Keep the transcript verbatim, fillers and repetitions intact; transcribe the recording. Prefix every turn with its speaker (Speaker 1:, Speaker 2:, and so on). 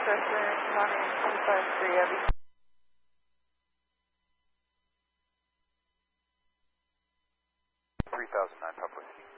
Speaker 1: Northwest Mountain twenty-five three Abby.
Speaker 2: three thousand nine Papa Whiskey.